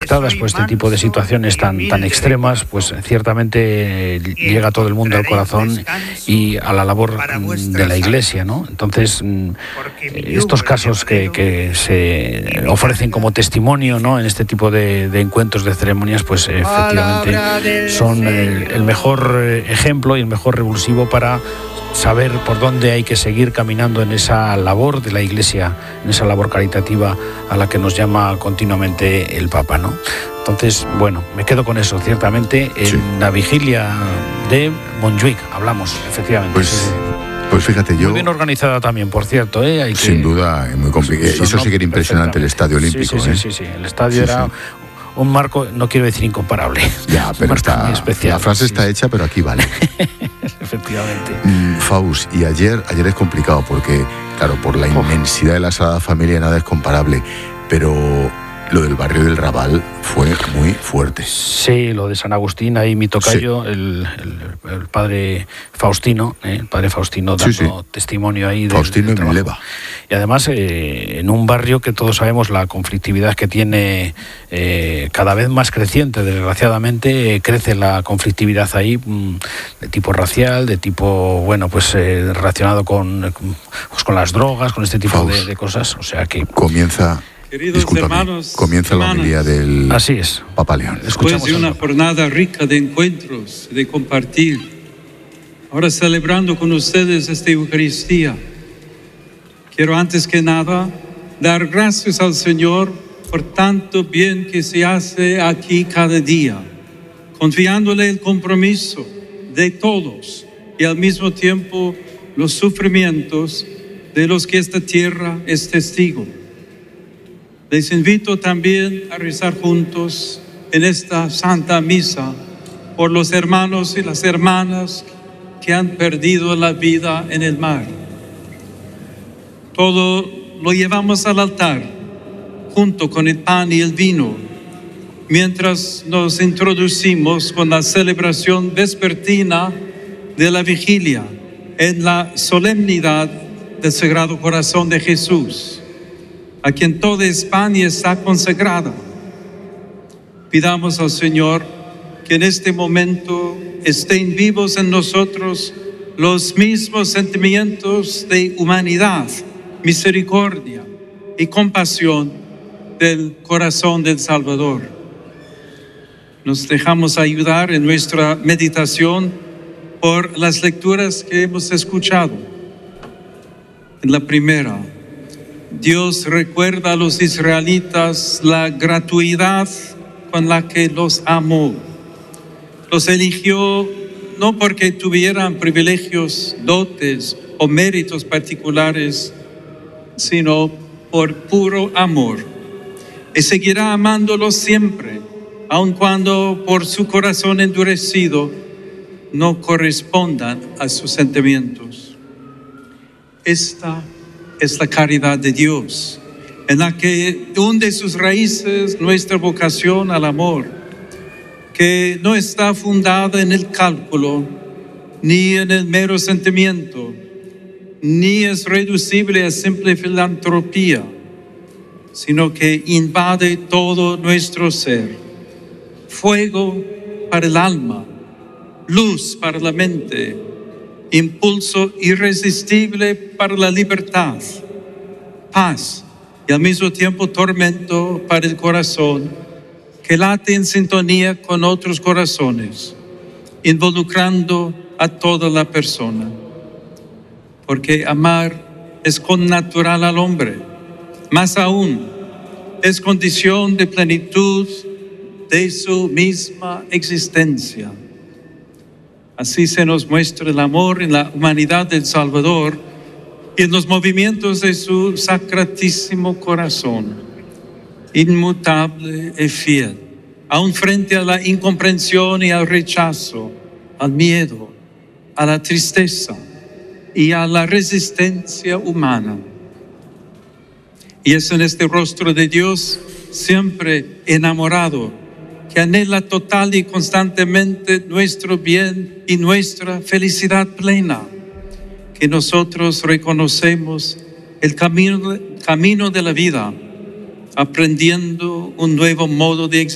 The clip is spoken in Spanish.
afectadas por este tipo de situaciones tan extremas, pues ciertamente llega a todo el mundo al corazón y a la labor de la Iglesia, ¿no? Entonces, estos casos que se ofrecen como testimonio, ¿no?, en este tipo de encuentros, de ceremonias, pues efectivamente son el mejor ejemplo y el mejor revulsivo para saber por dónde hay que seguir caminando en esa labor de la Iglesia, en esa labor caritativa a la que nos llama continuamente el Papa, ¿no? Entonces, bueno, me quedo con eso, ciertamente, en la vigilia de Montjuïc hablamos, efectivamente. Pues fíjate, muy bien organizada también, por cierto, sin duda, muy complicado. Eso sí que era impresionante, el Estadio Olímpico. Sí, el estadio era un marco, no quiero decir incomparable. Ya, pero está especial. La frase está hecha, pero aquí vale. Efectivamente. Faust, y ayer es complicado porque, claro, por la inmensidad de la Sagrada Familia nada es comparable, pero lo del barrio del Raval fue muy fuerte. Sí, lo de San Agustín, ahí mi tocayo, el padre Faustino, dando testimonio ahí Faustino y Mileva. Y además, en un barrio que todos sabemos la conflictividad que tiene, cada vez más creciente, desgraciadamente, crece la conflictividad ahí, de tipo racial, de tipo, relacionado con las drogas, con este tipo de cosas, o sea que... Comienza la homilía del Papa León. Después de una jornada rica de encuentros, de compartir, ahora celebrando con ustedes esta Eucaristía, quiero antes que nada dar gracias al Señor por tanto bien que se hace aquí cada día, confiándole el compromiso de todos y al mismo tiempo los sufrimientos de los que esta tierra es testigo. Les invito también a rezar juntos en esta Santa Misa por los hermanos y las hermanas que han perdido la vida en el mar. Todo lo llevamos al altar junto con el pan y el vino, mientras nos introducimos con la celebración vespertina de la vigilia en la solemnidad del Sagrado Corazón de Jesús, a quien toda España está consagrada. Pidamos al Señor que en este momento estén vivos en nosotros los mismos sentimientos de humanidad, misericordia y compasión del corazón del Salvador. Nos dejamos ayudar en nuestra meditación por las lecturas que hemos escuchado. En la primera, Dios recuerda a los israelitas la gratuidad con la que los amó. Los eligió no porque tuvieran privilegios, dotes o méritos particulares, sino por puro amor. Y seguirá amándolos siempre, aun cuando por su corazón endurecido no correspondan a sus sentimientos. Esta es la caridad de Dios, en la que hunde sus raíces nuestra vocación al amor, que no está fundada en el cálculo, ni en el mero sentimiento, ni es reducible a simple filantropía, sino que invade todo nuestro ser. Fuego para el alma, luz para la mente, impulso irresistible para la libertad, paz y al mismo tiempo tormento para el corazón que late en sintonía con otros corazones, involucrando a toda la persona. Porque amar es connatural al hombre, más aún es condición de plenitud de su misma existencia. Así se nos muestra el amor en la humanidad del Salvador y en los movimientos de su sacratísimo corazón, inmutable y fiel, aun frente a la incomprensión y al rechazo, al miedo, a la tristeza y a la resistencia humana. Y es en este rostro de Dios siempre enamorado, que anhela total y constantemente nuestro bien y nuestra felicidad plena, que nosotros reconocemos el camino de la vida, aprendiendo un nuevo modo de existir.